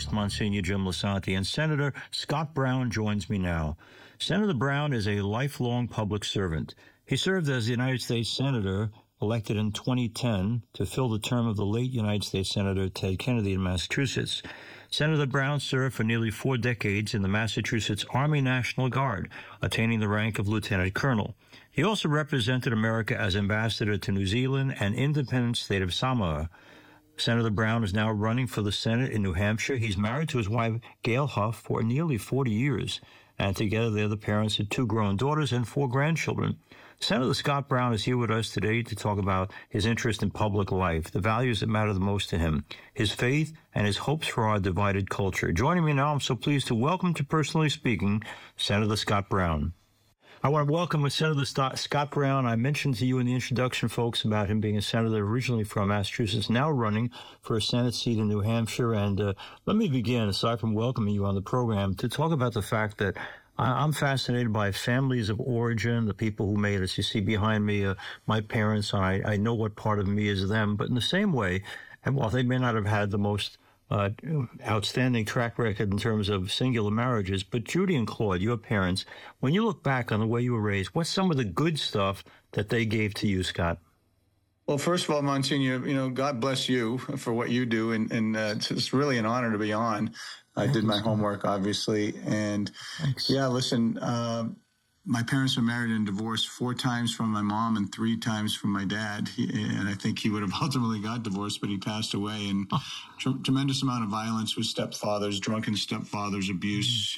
guest, Monsignor Jim Lisante, and Senator Scott Brown joins me now. Senator Brown is a lifelong public servant. He served as the United States Senator elected in 2010 to fill the term of the late United States Senator Ted Kennedy in Massachusetts. Senator Brown served for nearly 4 decades in the Massachusetts Army National Guard, attaining the rank of lieutenant colonel. He also represented America as ambassador to New Zealand and independent state of Samoa. Senator Brown is now running for the Senate in New Hampshire. He's married to his wife, Gail Huff, for nearly 40 years, and together they're the parents of 2 grown daughters and 4 grandchildren. Senator Scott Brown is here with us today to talk about his interest in public life, the values that matter the most to him, his faith, and his hopes for our divided culture. Joining me now, I'm so pleased to welcome to Personally Speaking, Senator Scott Brown. I want to welcome Senator Scott Brown. I mentioned to you in the introduction, folks, about him being a senator originally from Massachusetts, now running for a Senate seat in New Hampshire. And let me begin, aside from welcoming you on the program, to talk about the fact that I'm fascinated by families of origin, the people who made us. You see behind me, my parents, and I know what part of me is them. But in the same way, and while they may not have had the most outstanding track record in terms of singular marriages, but Judy and Claude, your parents, when you look back on the way you were raised, what's some of the good stuff that they gave to you, Scott? Well, first of all, Monsignor, God bless you for what you do, and it's really an honor to be on. I did my homework, obviously, and Thanks. Yeah, listen, my parents were married and divorced 4 times from my mom and 3 times from my dad, and I think he would have ultimately got divorced, but he passed away, and tremendous amount of violence with stepfathers, drunken stepfathers, abuse.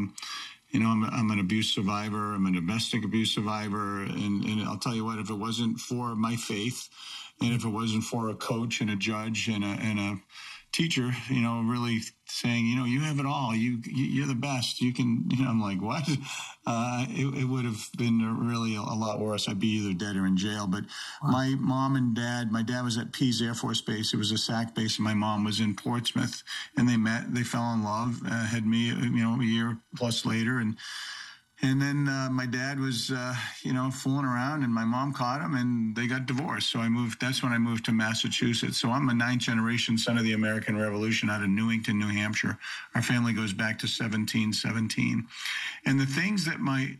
I'm an abuse survivor. I'm a domestic abuse survivor. And I'll tell you what, if it wasn't for my faith, and if it wasn't for a coach and a judge and a teacher, really saying, you have it all. You're the best. You can, I'm like, what? It would have been really a lot worse. I'd be either dead or in jail. But my mom and dad, my dad was at Pease Air Force Base. It was a SAC base, and my mom was in Portsmouth. And they met, they fell in love, had me, a year plus later. And then my dad was, fooling around, and my mom caught him, and they got divorced. So that's when I moved to Massachusetts. So I'm a 9th-generation son of the American Revolution out of Newington, New Hampshire. Our family goes back to 1717. And the things that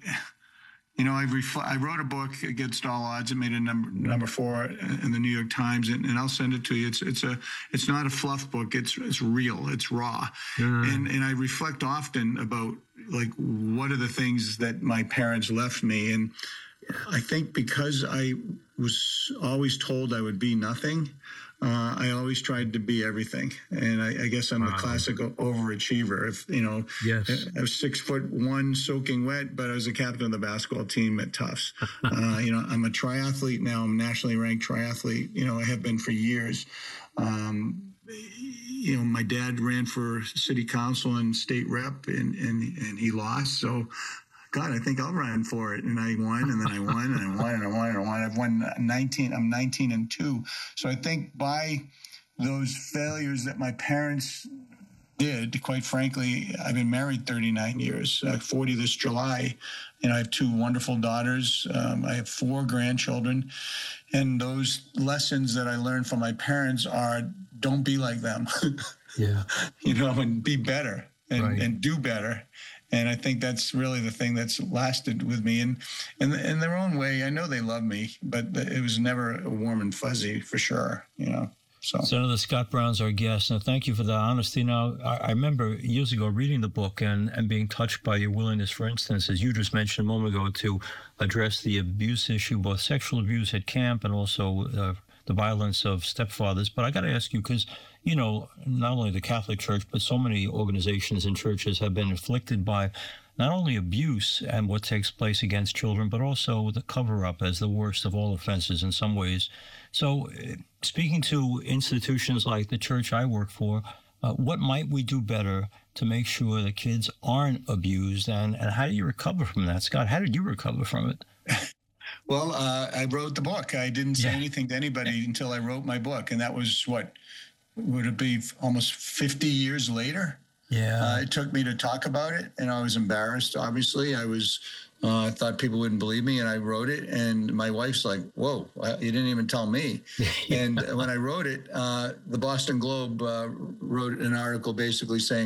I wrote a book, Against All Odds. It made a number 4 in the New York Times, and I'll send it to you. It's not a fluff book. It's real. It's raw. Mm-hmm. And I reflect often about, like, what are the things that my parents left me. And I think because I was always told I would be nothing, I always tried to be everything. And I guess I'm the classic overachiever. Yes. I was 6'1", soaking wet, but I was a captain of the basketball team at Tufts. I'm a triathlete now. I'm a nationally ranked triathlete. I have been for years. My dad ran for city council and state rep, and he lost. So, God, I think I'll run for it. And I won, and then I won, and I won, and I won, and I won. I've won 19. I'm 19-2. So I think by those failures that my parents did, quite frankly, I've been married 39 years, 40 this July. I have 2 wonderful daughters. I have 4 grandchildren. And those lessons that I learned from my parents are, don't be like them. Yeah. And be better and do better. And I think that's really the thing that's lasted with me. And in their own way, I know they love me, but it was never warm and fuzzy for sure, So. Senator Scott Brown's our guest. Now, thank you for that honesty. Now, I remember years ago reading the book and being touched by your willingness, for instance, as you just mentioned a moment ago, to address the abuse issue, both sexual abuse at camp and also the violence of stepfathers. But I got to ask you, because, not only the Catholic Church, but so many organizations and churches have been afflicted by not only abuse and what takes place against children, but also the cover-up as the worst of all offenses in some ways. So speaking to institutions like the church I work for, what might we do better to make sure that kids aren't abused? And how do you recover from that? Scott, how did you recover from it? Well, I wrote the book. I didn't say anything to anybody until I wrote my book. And that was, would it be almost 50 years later? Yeah. It took me to talk about it, and I was embarrassed, obviously. I thought people wouldn't believe me, and I wrote it, and my wife's like, whoa, you didn't even tell me. And when I wrote it, the Boston Globe wrote an article basically saying,